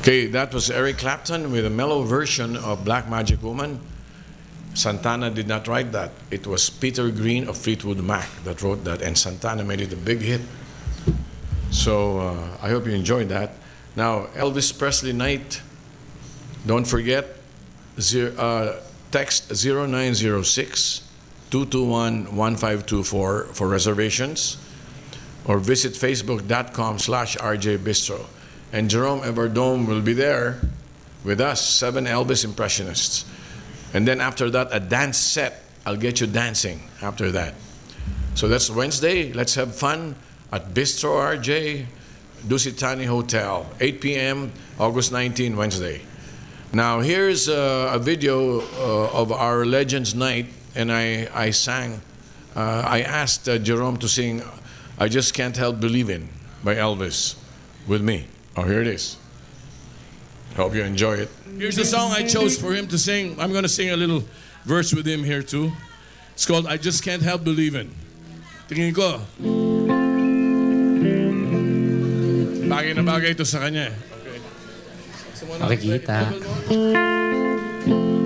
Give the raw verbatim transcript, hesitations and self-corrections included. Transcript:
Okay, that was Eric Clapton with a mellow version of Black Magic Woman. Santana did not write that. It was Peter Green of Fleetwood Mac that wrote that, and Santana made it a big hit. So uh, I hope you enjoyed that. Now, Elvis Presley Night, don't forget, zero, uh, text zero nine zero six, two two one, one five two four for reservations, or visit facebook.com slash RJ Bistro. And Jerome Everdome will be there with us, seven Elvis impressionists. And then after that, a dance set. I'll get you dancing after that. So that's Wednesday. Let's have fun at Bistro R J, Dusitani Hotel, eight p.m., August nineteenth, Wednesday. Now, here's uh, a video uh, of our Legends Night, and I, I sang, uh, I asked uh, Jerome to sing I Just Can't Help Believin' by Elvis with me. Oh, here it is. Hope you enjoy it. Here's the song I chose for him to sing. I'm going to sing a little verse with him here too. It's called I Just Can't Help Believin'. Tingin ko, bagay na bagay ito sa kanya. Okay. Makikita.